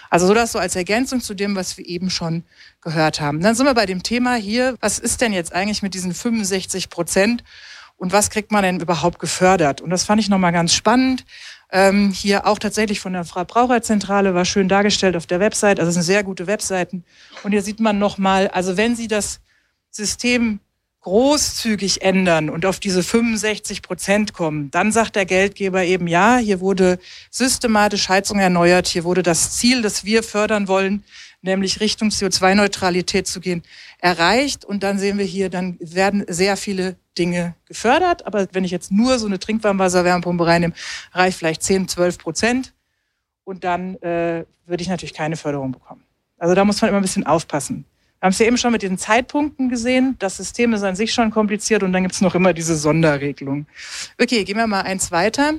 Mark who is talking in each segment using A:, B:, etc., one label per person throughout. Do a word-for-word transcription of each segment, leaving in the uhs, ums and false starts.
A: Also so das so als Ergänzung zu dem, was wir eben schon gehört haben. Dann sind wir bei dem Thema hier, was ist denn jetzt eigentlich mit diesen fünfundsechzig Prozent und was kriegt man denn überhaupt gefördert? Und das fand ich nochmal ganz spannend. Ähm, hier auch tatsächlich von der Verbraucherzentrale, war schön dargestellt auf der Website. Also es sind sehr gute Webseiten. Und hier sieht man nochmal, also wenn Sie das System großzügig ändern und auf diese fünfundsechzig Prozent kommen, dann sagt der Geldgeber eben, ja, hier wurde systematisch Heizung erneuert, hier wurde das Ziel, das wir fördern wollen, nämlich Richtung C O zwei Neutralität zu gehen, erreicht. Und dann sehen wir hier, dann werden sehr viele Dinge gefördert. Aber wenn ich jetzt nur so eine Trinkwarmwasser-Wärmepumpe reinnehme, reicht vielleicht zehn, zwölf Prozent. Und dann äh, würde ich natürlich keine Förderung bekommen. Also da muss man immer ein bisschen aufpassen. Wir haben es ja eben schon mit den Zeitpunkten gesehen. Das System ist an sich schon kompliziert und dann gibt es noch immer diese Sonderregelung. Okay, gehen wir mal eins weiter.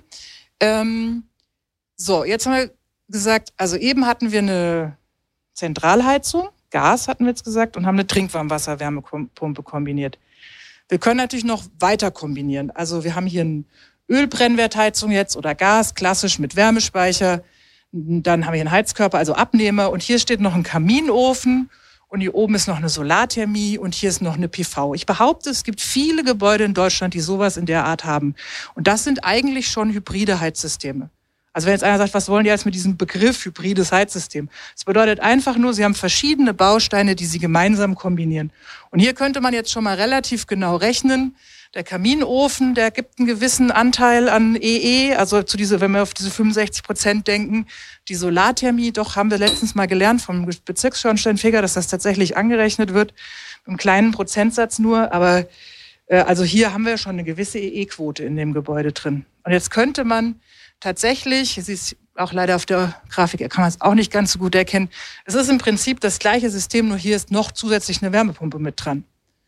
A: Ähm, so, jetzt haben wir gesagt, also eben hatten wir eine Zentralheizung, Gas hatten wir jetzt gesagt, und haben eine Trinkwarmwasser-Wärmepumpe kombiniert. Wir können natürlich noch weiter kombinieren. Also wir haben hier eine Ölbrennwertheizung jetzt oder Gas, klassisch mit Wärmespeicher. Dann haben wir hier einen Heizkörper, also Abnehmer. Und hier steht noch ein Kaminofen. Und hier oben ist noch eine Solarthermie und hier ist noch eine P V. Ich behaupte, es gibt viele Gebäude in Deutschland, die sowas in der Art haben. Und das sind eigentlich schon hybride Heizsysteme. Also wenn jetzt einer sagt, was wollen die jetzt mit diesem Begriff hybrides Heizsystem? Das bedeutet einfach nur, sie haben verschiedene Bausteine, die sie gemeinsam kombinieren. Und hier könnte man jetzt schon mal relativ genau rechnen. Der Kaminofen, der gibt einen gewissen Anteil an E E, also zu diese, wenn wir auf diese fünfundsechzig Prozent denken. Die Solarthermie, doch haben wir letztens mal gelernt vom Bezirksschornsteinfeger, dass das tatsächlich angerechnet wird, mit einem kleinen Prozentsatz nur. Aber äh, also hier haben wir schon eine gewisse E E-Quote in dem Gebäude drin. Und jetzt könnte man tatsächlich, Sie ist auch leider auf der Grafik, kann man es auch nicht ganz so gut erkennen, es ist im Prinzip das gleiche System, nur hier ist noch zusätzlich eine Wärmepumpe mit dran.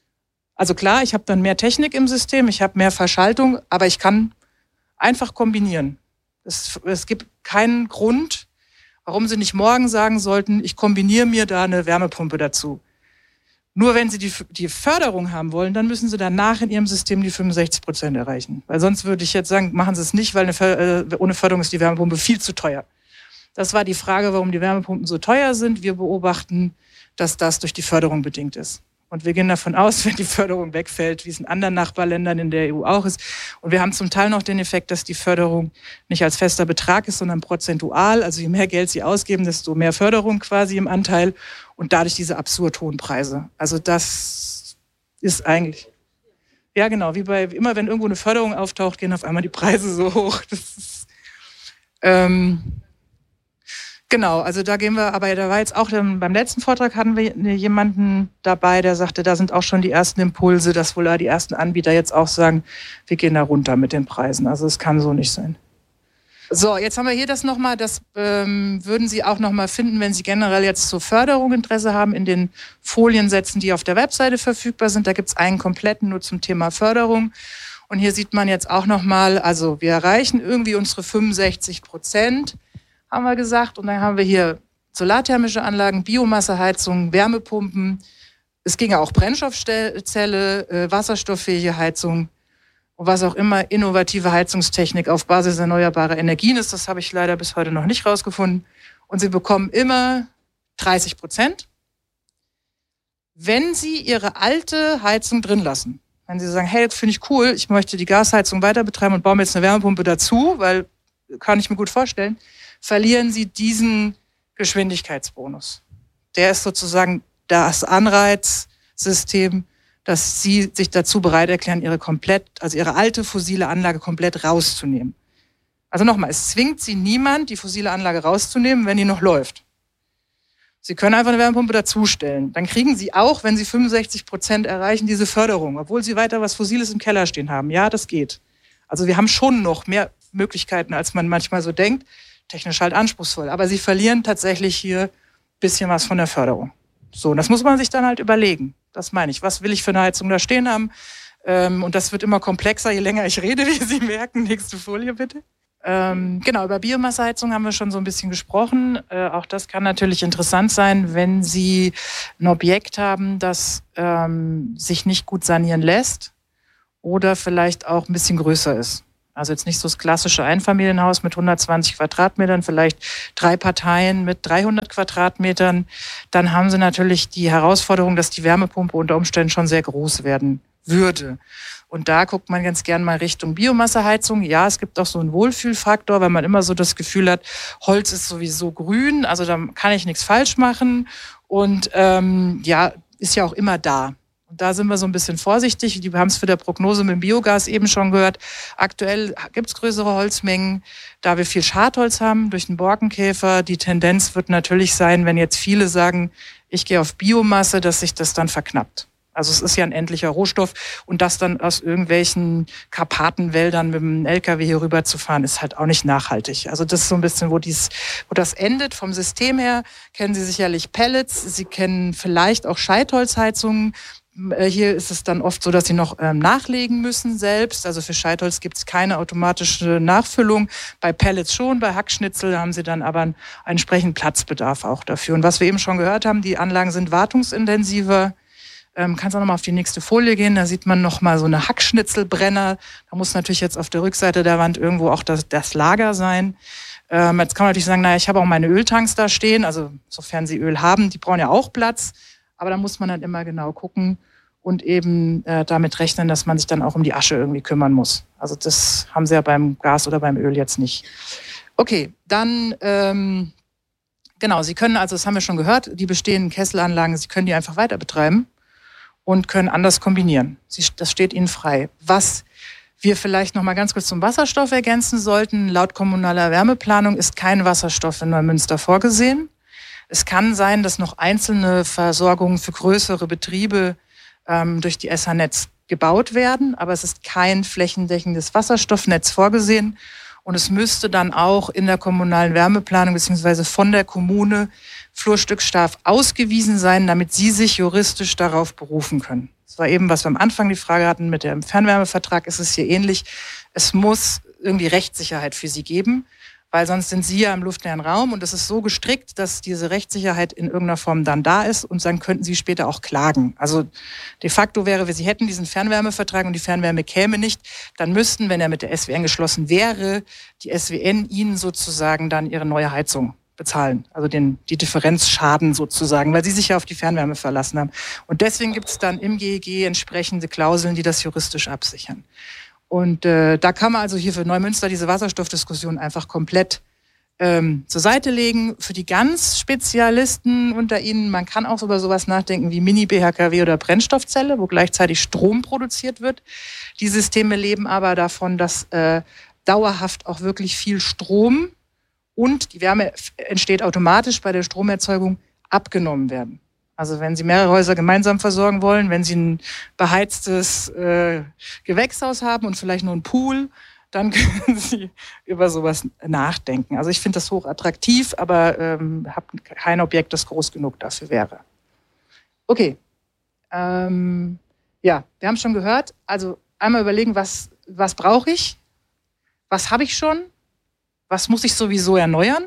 A: Also klar, ich habe dann mehr Technik im System, ich habe mehr Verschaltung, aber ich kann einfach kombinieren. Es, es gibt keinen Grund, warum Sie nicht morgen sagen sollten, ich kombiniere mir da eine Wärmepumpe dazu. Nur wenn Sie die, die Förderung haben wollen, dann müssen Sie danach in Ihrem System die fünfundsechzig Prozent erreichen. Weil sonst würde ich jetzt sagen, machen Sie es nicht, weil eine, äh, ohne Förderung ist die Wärmepumpe viel zu teuer. Das war die Frage, warum die Wärmepumpen so teuer sind. Wir beobachten, dass das durch die Förderung bedingt ist. Und wir gehen davon aus, wenn die Förderung wegfällt, wie es in anderen Nachbarländern in der E U auch ist. Und wir haben zum Teil noch den Effekt, dass die Förderung nicht als fester Betrag ist, sondern prozentual. Also je mehr Geld Sie ausgeben, desto mehr Förderung quasi im Anteil. Und dadurch diese absurd hohen Preise. Also das ist eigentlich, ja genau, wie bei, immer wenn irgendwo eine Förderung auftaucht, gehen auf einmal die Preise so hoch. Das ist, ähm, Genau, also da gehen wir, aber da war jetzt auch beim letzten Vortrag hatten wir jemanden dabei, der sagte, da sind auch schon die ersten Impulse, dass wohl da die ersten Anbieter jetzt auch sagen, wir gehen da runter mit den Preisen. Also es kann so nicht sein. So, jetzt haben wir hier das nochmal, das ähm, würden Sie auch nochmal finden, wenn Sie generell jetzt zur Förderung Interesse haben, in den Foliensätzen, die auf der Webseite verfügbar sind. Da gibt es einen kompletten nur zum Thema Förderung. Und hier sieht man jetzt auch nochmal, also wir erreichen irgendwie unsere fünfundsechzig Prozent. Haben wir gesagt. Und dann haben wir hier solarthermische Anlagen, Biomasseheizung, Wärmepumpen. Es ging ja auch Brennstoffzelle, äh, wasserstofffähige Heizung und was auch immer, innovative Heizungstechnik auf Basis erneuerbarer Energien ist. Das habe ich leider bis heute noch nicht rausgefunden. Und Sie bekommen immer dreißig Prozent, wenn Sie Ihre alte Heizung drin lassen. Wenn Sie sagen, hey, das finde ich cool, ich möchte die Gasheizung weiter betreiben und baue mir jetzt eine Wärmepumpe dazu, weil kann ich mir gut vorstellen, verlieren Sie diesen Geschwindigkeitsbonus. Der ist sozusagen das Anreizsystem, dass Sie sich dazu bereit erklären, Ihre komplett, also Ihre alte fossile Anlage komplett rauszunehmen. Also nochmal, es zwingt Sie niemand, die fossile Anlage rauszunehmen, wenn die noch läuft. Sie können einfach eine Wärmepumpe dazustellen. Dann kriegen Sie auch, wenn Sie fünfundsechzig Prozent erreichen, diese Förderung, obwohl Sie weiter was Fossiles im Keller stehen haben. Ja, das geht. Also wir haben schon noch mehr Möglichkeiten, als man manchmal so denkt. Technisch halt anspruchsvoll. Aber Sie verlieren tatsächlich hier ein bisschen was von der Förderung. So, und das muss man sich dann halt überlegen. Das meine ich. Was will ich für eine Heizung da stehen haben? Ähm, und das wird immer komplexer, je länger ich rede, wie Sie merken. Nächste Folie bitte. Ähm, genau, über Biomasseheizung haben wir schon so ein bisschen gesprochen. Äh, auch das kann natürlich interessant sein, wenn Sie ein Objekt haben, das ähm, sich nicht gut sanieren lässt oder vielleicht auch ein bisschen größer ist. Also jetzt nicht so das klassische Einfamilienhaus mit hundertzwanzig Quadratmetern, vielleicht drei Parteien mit dreihundert Quadratmetern. Dann haben sie natürlich die Herausforderung, dass die Wärmepumpe unter Umständen schon sehr groß werden würde. Und da guckt man ganz gern mal Richtung Biomasseheizung. Ja, es gibt auch so einen Wohlfühlfaktor, weil man immer so das Gefühl hat, Holz ist sowieso grün, also da kann ich nichts falsch machen. Und ähm, ja, ist ja auch immer da. Und da sind wir so ein bisschen vorsichtig. Wir haben es für der Prognose mit dem Biogas eben schon gehört. Aktuell gibt es größere Holzmengen, da wir viel Schadholz haben durch den Borkenkäfer. Die Tendenz wird natürlich sein, wenn jetzt viele sagen, ich gehe auf Biomasse, dass sich das dann verknappt. Also es ist ja ein endlicher Rohstoff und das dann aus irgendwelchen Karpatenwäldern mit dem L K W hier rüber zu fahren, ist halt auch nicht nachhaltig. Also das ist so ein bisschen, wo, dies, wo das endet. Vom System her kennen Sie sicherlich Pellets, Sie kennen vielleicht auch Scheitholzheizungen. Hier ist es dann oft so, dass Sie noch ähm, nachlegen müssen selbst. Also für Scheitholz gibt es keine automatische Nachfüllung. Bei Pellets schon, bei Hackschnitzel haben Sie dann aber einen entsprechenden Platzbedarf auch dafür. Und was wir eben schon gehört haben, die Anlagen sind wartungsintensiver. Ähm, kannst auch noch mal auf die nächste Folie gehen, da sieht man noch mal so eine Hackschnitzelbrenner. Da muss natürlich jetzt auf der Rückseite der Wand irgendwo auch das, das Lager sein. Ähm, jetzt kann man natürlich sagen, naja, ich habe auch meine Öltanks da stehen, also sofern Sie Öl haben, die brauchen ja auch Platz. Aber da muss man dann immer genau gucken und eben äh, damit rechnen, dass man sich dann auch um die Asche irgendwie kümmern muss. Also das haben Sie ja beim Gas oder beim Öl jetzt nicht. Okay, dann... Ähm, genau, Sie können, also das haben wir schon gehört, die bestehenden Kesselanlagen, Sie können die einfach weiter betreiben und können anders kombinieren. Sie, das steht Ihnen frei. Was wir vielleicht noch mal ganz kurz zum Wasserstoff ergänzen sollten, laut kommunaler Wärmeplanung ist kein Wasserstoff in Neumünster vorgesehen. Es kann sein, dass noch einzelne Versorgungen für größere Betriebe ähm, durch die S H-Netz gebaut werden, aber es ist kein flächendeckendes Wasserstoffnetz vorgesehen. Und es müsste dann auch in der kommunalen Wärmeplanung beziehungsweise von der Kommune flurstückscharf ausgewiesen sein, damit Sie sich juristisch darauf berufen können. Das war eben, was wir am Anfang die Frage hatten mit dem Fernwärmevertrag, ist es hier ähnlich. Es muss irgendwie Rechtssicherheit für Sie geben, weil sonst sind Sie ja im luftleeren Raum und es ist so gestrickt, dass diese Rechtssicherheit in irgendeiner Form dann da ist und dann könnten Sie später auch klagen. Also de facto wäre, Sie hätten diesen Fernwärmevertrag und die Fernwärme käme nicht, dann müssten, wenn er mit der S W N geschlossen wäre, die S W N Ihnen sozusagen dann Ihre neue Heizung bezahlen, also den, die Differenzschaden sozusagen, weil Sie sich ja auf die Fernwärme verlassen haben. Und deswegen gibt es dann im G E G entsprechende Klauseln, die das juristisch absichern. Und äh, da kann man also hier für Neumünster diese Wasserstoffdiskussion einfach komplett ähm, zur Seite legen. Für die ganz Spezialisten unter Ihnen, man kann auch über sowas nachdenken wie Mini-B H K W oder Brennstoffzelle, wo gleichzeitig Strom produziert wird. Die Systeme leben aber davon, dass äh, dauerhaft auch wirklich viel Strom und die Wärme entsteht automatisch bei der Stromerzeugung abgenommen werden. Also wenn Sie mehrere Häuser gemeinsam versorgen wollen, wenn Sie ein beheiztes äh, Gewächshaus haben und vielleicht nur einen Pool, dann können Sie über sowas nachdenken. Also ich finde das hoch attraktiv, aber ähm, habe kein Objekt, das groß genug dafür wäre. Okay, ähm, ja, wir haben schon gehört. Also einmal überlegen, was, was brauche ich? Was habe ich schon? Was muss ich sowieso erneuern?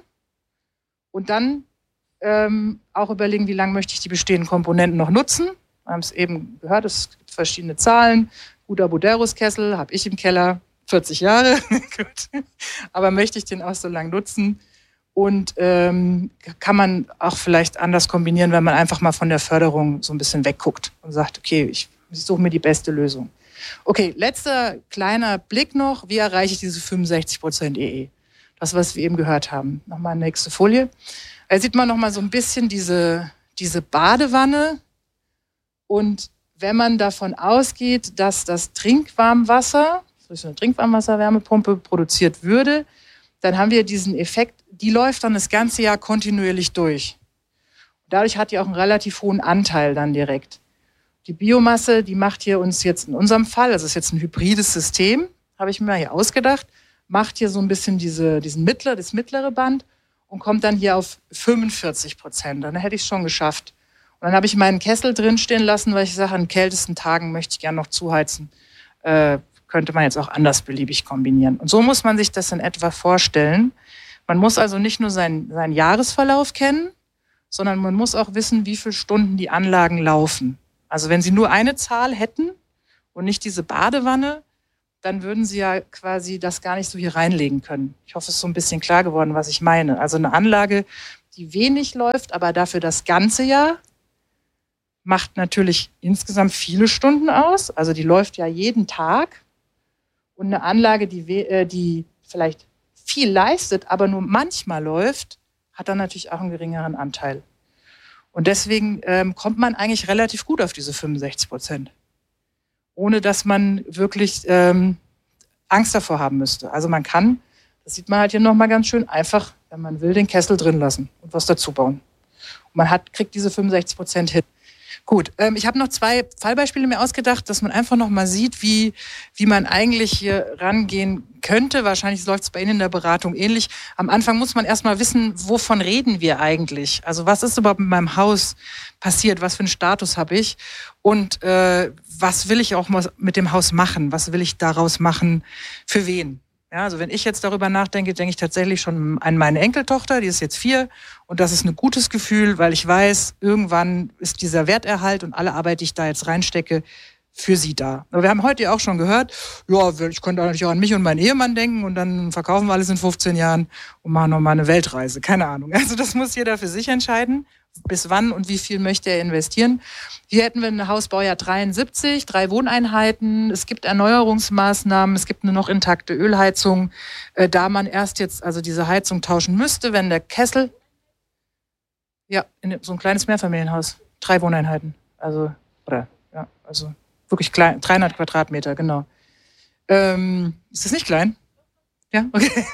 A: Und dann ähm, auch überlegen, wie lange möchte ich die bestehenden Komponenten noch nutzen. Wir haben es eben gehört, es gibt verschiedene Zahlen. Guter Buderus-Kessel habe ich im Keller, vierzig Jahre. Gut. Aber möchte ich den auch so lange nutzen? Und ähm, kann man auch vielleicht anders kombinieren, wenn man einfach mal von der Förderung so ein bisschen wegguckt und sagt, okay, ich, ich suche mir die beste Lösung. Okay, letzter kleiner Blick noch. Wie erreiche ich diese fünfundsechzig Prozent E E? Das, was wir eben gehört haben. Nochmal nächste Folie. Da sieht man nochmal so ein bisschen diese, diese Badewanne. Und wenn man davon ausgeht, dass das Trinkwarmwasser durch so eine Trinkwarmwasserwärmepumpe produziert würde, dann haben wir diesen Effekt, die läuft dann das ganze Jahr kontinuierlich durch. Dadurch hat die auch einen relativ hohen Anteil dann direkt. Die Biomasse, die macht hier uns jetzt in unserem Fall, also es ist jetzt ein hybrides System, habe ich mir mal hier ausgedacht, macht hier so ein bisschen diese, diesen mittler, das mittlere Band und kommt dann hier auf fünfundvierzig Prozent. Dann hätte ich es schon geschafft. Und dann habe ich meinen Kessel drin stehen lassen, weil ich sage, an kältesten Tagen möchte ich gerne noch zuheizen. Äh, könnte man jetzt auch anders beliebig kombinieren. Und so muss man sich das in etwa vorstellen. Man muss also nicht nur seinen, seinen Jahresverlauf kennen, sondern man muss auch wissen, wie viele Stunden die Anlagen laufen. Also wenn Sie nur eine Zahl hätten und nicht diese Badewanne, dann würden Sie ja quasi das gar nicht so hier reinlegen können. Ich hoffe, es ist so ein bisschen klar geworden, was ich meine. Also eine Anlage, die wenig läuft, aber dafür das ganze Jahr, macht natürlich insgesamt viele Stunden aus. Also die läuft ja jeden Tag. Und eine Anlage, die, äh, die vielleicht viel leistet, aber nur manchmal läuft, hat dann natürlich auch einen geringeren Anteil. Und deswegen ähm, kommt man eigentlich relativ gut auf diese fünfundsechzig Prozent. Ohne dass man wirklich ähm, Angst davor haben müsste. Also man kann, das sieht man halt hier nochmal ganz schön, einfach, wenn man will, den Kessel drin lassen und was dazu bauen. Und man hat, kriegt diese fünfundsechzig Prozent hin. Gut, ähm, ich habe noch zwei Fallbeispiele mir ausgedacht, dass man einfach noch mal sieht, wie, wie man eigentlich hier rangehen könnte. Wahrscheinlich läuft es bei Ihnen in der Beratung ähnlich. Am Anfang muss man erst mal wissen, wovon reden wir eigentlich? Also was ist überhaupt mit meinem Haus passiert? Was für einen Status habe ich? Und äh, was will ich auch mal mit dem Haus machen? Was will ich daraus machen? Für wen? Ja, also wenn ich jetzt darüber nachdenke, denke ich tatsächlich schon an meine Enkeltochter, die ist jetzt vier. Und das ist ein gutes Gefühl, weil ich weiß, irgendwann ist dieser Werterhalt und alle Arbeit, die ich da jetzt reinstecke, für sie da. Aber wir haben heute ja auch schon gehört, ja, ich könnte natürlich auch an mich und meinen Ehemann denken und dann verkaufen wir alles in fünfzehn Jahren und machen nochmal eine Weltreise. Keine Ahnung. Also das muss jeder für sich entscheiden, bis wann und wie viel möchte er investieren. Hier hätten wir ein Hausbaujahr dreiundsiebzig, drei Wohneinheiten. Es gibt Erneuerungsmaßnahmen, es gibt eine noch intakte Ölheizung. Äh, da man erst jetzt also diese Heizung tauschen müsste, wenn der Kessel, ja, in so ein kleines Mehrfamilienhaus, drei Wohneinheiten. Also, oder, ja, also wirklich klein, dreihundert Quadratmeter, genau. Ähm, ist das nicht klein? Ja, okay.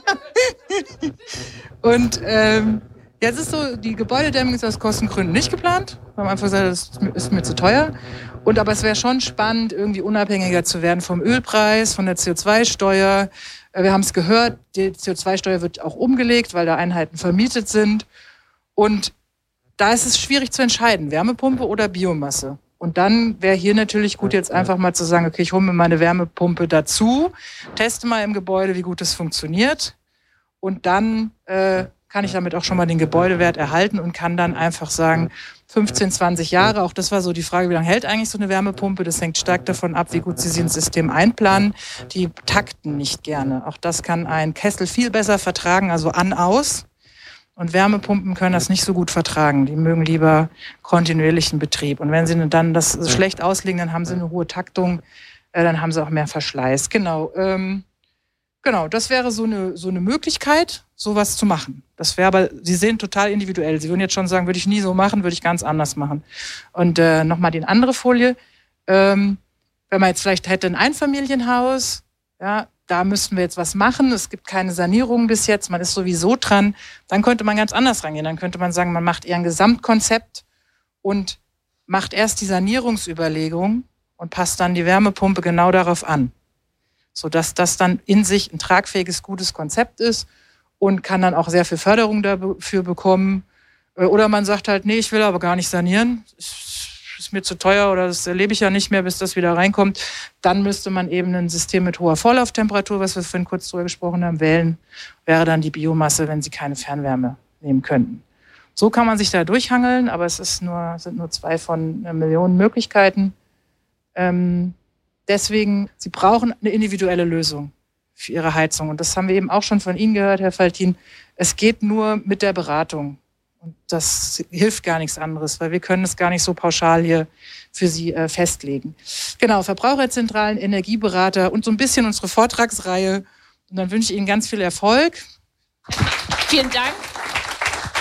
A: Und ähm, jetzt ist so, die Gebäudedämmung ist aus Kostengründen nicht geplant. Wir haben einfach gesagt, das ist mir zu teuer. Und aber es wäre schon spannend, irgendwie unabhängiger zu werden vom Ölpreis, von der C O zwei Steuer. Wir haben es gehört, die C O zwei Steuer wird auch umgelegt, weil da Einheiten vermietet sind. Und da ist es schwierig zu entscheiden, Wärmepumpe oder Biomasse. Und dann wäre hier natürlich gut, jetzt einfach mal zu sagen, okay, ich hole mir meine Wärmepumpe dazu, teste mal im Gebäude, wie gut es funktioniert. Und dann äh, kann ich damit auch schon mal den Gebäudewert erhalten und kann dann einfach sagen, fünfzehn, zwanzig Jahre, auch das war so die Frage, wie lange hält eigentlich so eine Wärmepumpe? Das hängt stark davon ab, wie gut Sie sie ins System einplanen. Die takten nicht gerne. Auch das kann ein Kessel viel besser vertragen, also an, aus. Und Wärmepumpen können das nicht so gut vertragen. Die mögen lieber kontinuierlichen Betrieb. Und wenn sie dann das schlecht auslegen, dann haben sie eine hohe Taktung, äh, dann haben sie auch mehr Verschleiß. Genau, ähm, genau, das wäre so eine, so eine Möglichkeit, sowas zu machen. Das wäre aber, Sie sehen, total individuell. Sie würden jetzt schon sagen, würde ich nie so machen, würde ich ganz anders machen. Und äh, nochmal die andere Folie. Ähm, wenn man jetzt vielleicht hätte ein Einfamilienhaus, ja, da müssten wir jetzt was machen, es gibt keine Sanierung bis jetzt, man ist sowieso dran, dann könnte man ganz anders rangehen. Dann könnte man sagen, man macht eher ein Gesamtkonzept und macht erst die Sanierungsüberlegung und passt dann die Wärmepumpe genau darauf an. Sodass das dann in sich ein tragfähiges, gutes Konzept ist und kann dann auch sehr viel Förderung dafür bekommen. Oder man sagt halt, nee, ich will aber gar nicht sanieren, ist mir zu teuer oder das erlebe ich ja nicht mehr, bis das wieder reinkommt. Dann müsste man eben ein System mit hoher Vorlauftemperatur, was wir vorhin kurz drüber gesprochen haben, wählen. Wäre dann die Biomasse, wenn Sie keine Fernwärme nehmen könnten. So kann man sich da durchhangeln, aber es ist nur, sind nur zwei von Millionen Möglichkeiten. Ähm, deswegen, Sie brauchen eine individuelle Lösung für Ihre Heizung. Und das haben wir eben auch schon von Ihnen gehört, Herr Faltin. Es geht nur mit der Beratung. Und das hilft gar nichts anderes, weil wir können es gar nicht so pauschal hier für Sie äh, festlegen. Genau, Verbraucherzentralen, Energieberater und so ein bisschen unsere Vortragsreihe. Und dann wünsche ich Ihnen ganz viel Erfolg.
B: Vielen Dank.